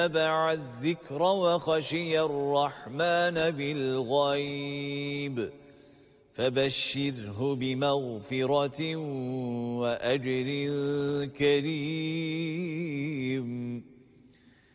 اتبع الذكر وخشي الرحمن بالغيب فبشره بمغفرة وأجر كريم